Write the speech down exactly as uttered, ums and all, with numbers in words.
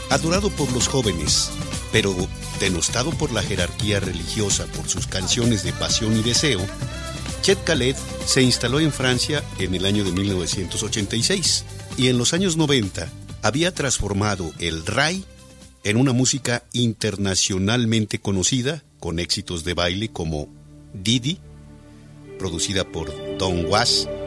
Adorado por los jóvenes, pero denostado por la jerarquía religiosa por sus canciones de pasión y deseo, Chet Khaled se instaló en Francia en el año de mil novecientos ochenta y seis y en los años noventa había transformado el ray en una música internacionalmente conocida con éxitos de baile como Didi, producida por Don Was,